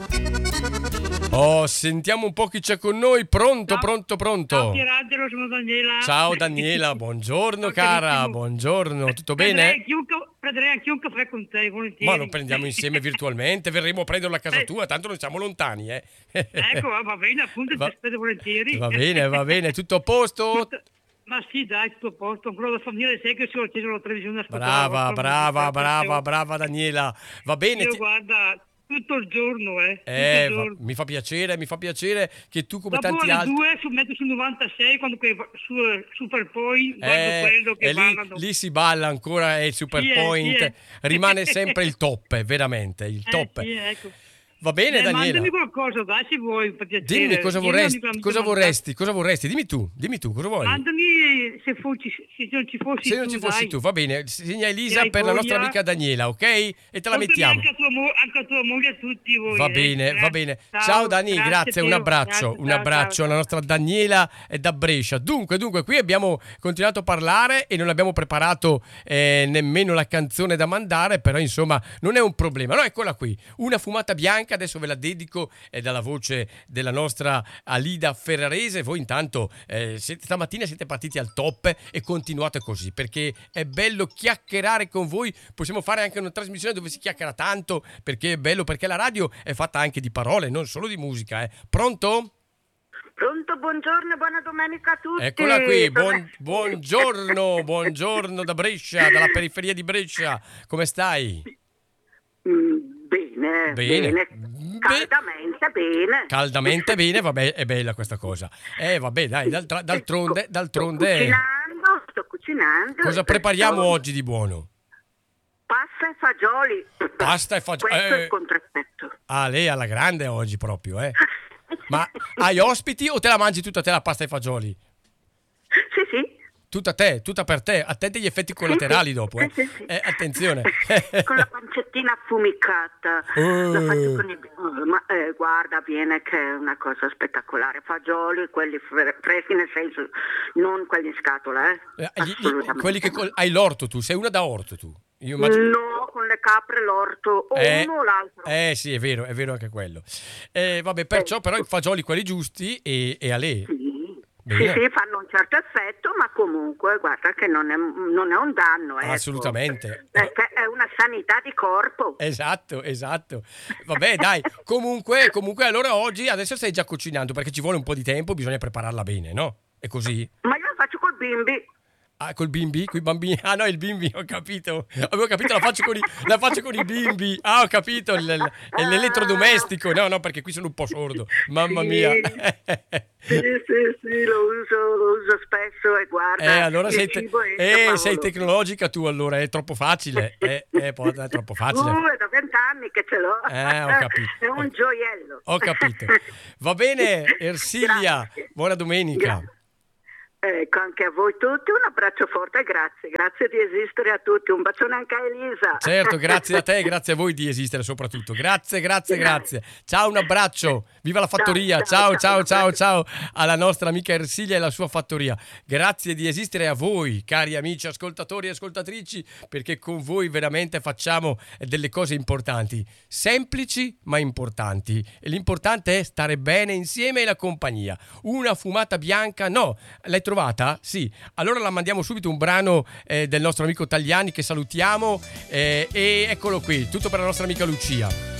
Oh, sentiamo un po' chi c'è con noi. Pronto, Ciao. pronto, pronto. Ciao Pierangelo, sono Daniela. Ciao Daniela, buongiorno cara, buongiorno, tutto bene? Prenderei anche un caffè con te, volentieri. Ma lo prendiamo insieme virtualmente, verremo a prenderlo a casa tua, tanto non siamo lontani, eh. Ecco, va bene, appunto, ti aspetto volentieri. Va bene, tutto a posto? Ma sì, dai, tutto a posto. Ancora da famiglia sai che si ho acceso la televisione a ascoltare. Brava Daniela. Va bene. Io guarda, tutto il giorno, tutto il giorno. Mi fa piacere che tu come dopo tanti alle altri 2 metto sul 96 quando su Super Point guardo quello che ballano. lì si balla ancora e il Super Point rimane sempre il top, veramente il top. Sì, ecco. Va bene Daniela. Mandami qualcosa, dai, se vuoi, per piacere. Dimmi cosa vorresti, dimmi tu cosa vuoi? Mandami se non ci fossi tu. Va bene, segna Elisa per la nostra amica Daniela, ok? E te la mettiamo. Anche a tua moglie, a tutti voi. Va bene. Ciao Dani, grazie, un abbraccio alla nostra Daniela da Brescia. Dunque, qui abbiamo continuato a parlare e non abbiamo preparato nemmeno la canzone da mandare, però insomma non è un problema. No, eccola qui, una fumata bianca. Adesso ve la dedico dalla voce della nostra Alida Ferrarese. Voi intanto stamattina siete partiti al top e continuate così, perché è bello chiacchierare con voi. Possiamo fare anche una trasmissione dove si chiacchiera tanto, perché è bello, perché la radio è fatta anche di parole, non solo di musica. Pronto? Pronto, buongiorno e buona domenica a tutti. Eccola qui, buongiorno da Brescia, dalla periferia di Brescia. Come stai? Bene. Caldamente bene, vabbè, è bella questa cosa. Vabbè, dai, d'altronde. Sto cucinando. Cosa prepariamo oggi di buono? Pasta e fagioli. Questo è il contraspetto. Ah, lei alla grande oggi proprio, eh? Ma hai ospiti o te la mangi tutta te la pasta e fagioli? Sì. Tutta per te, attenti agli effetti collaterali dopo, eh? Sì. Attenzione. Con la pancettina affumicata. La faccio con guarda, viene che è una cosa spettacolare. Fagioli, quelli freschi, nel senso, non quelli in scatola, assolutamente. Quelli che hai l'orto tu, sei una da orto tu. No, con le capre l'orto, o uno o l'altro. Sì, è vero anche quello. Vabbè, perciò però i fagioli quelli giusti e a lei. Sì, fanno un certo effetto, ma comunque guarda che non è un danno. Assolutamente. Perché è una sanità di corpo. Esatto. Vabbè, dai, comunque allora oggi, adesso stai già cucinando, perché ci vuole un po' di tempo, bisogna prepararla bene, no? È così? Ma io la faccio col bimbi. Ah, col bimbi? Con i bambini? Ah no, il bimbi, ho capito. Avevo capito, la faccio con i bimbi. Ah, ho capito, l'elettrodomestico. No, perché qui sono un po' sordo. Mamma mia. Sì, lo uso spesso e guarda. Allora sei tecnologica tu, allora, è troppo facile. È troppo facile. È da 20 anni che ce l'ho. Ho capito. È un gioiello. Ho capito. Va bene, Ersilia, buona domenica. Ecco, anche a voi tutti un abbraccio forte e grazie di esistere a tutti, un bacione anche a Elisa. Certo, grazie a te, grazie a voi di esistere soprattutto, grazie. Ciao, un abbraccio, viva la fattoria, ciao alla nostra amica Ersilia e la sua fattoria. Grazie di esistere a voi, cari amici ascoltatori e ascoltatrici, perché con voi veramente facciamo delle cose importanti, semplici ma importanti, e l'importante è stare bene insieme e la compagnia. Una fumata bianca, no, l'hai trovata? Sì. Allora la mandiamo subito un brano del nostro amico Tagliani che salutiamo e eccolo qui, tutto per la nostra amica Lucia.